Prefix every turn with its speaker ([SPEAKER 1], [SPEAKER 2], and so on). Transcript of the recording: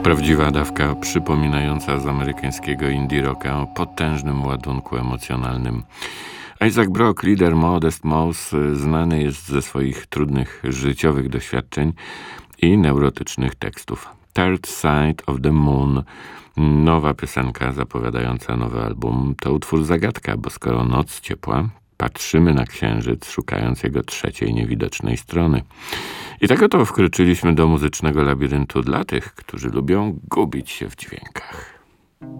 [SPEAKER 1] Prawdziwa dawka przypominająca z amerykańskiego indie rocka o potężnym ładunku emocjonalnym. Isaac Brock, lider Modest Mouse, znany jest ze swoich trudnych życiowych doświadczeń i neurotycznych tekstów. Third Side of the Moon, nowa piosenka zapowiadająca nowy album, to utwór zagadka, bo skoro noc ciepła, patrzymy na księżyc, szukając jego trzeciej niewidocznej strony. I tak oto wkroczyliśmy do muzycznego labiryntu dla tych, którzy lubią gubić się w dźwiękach.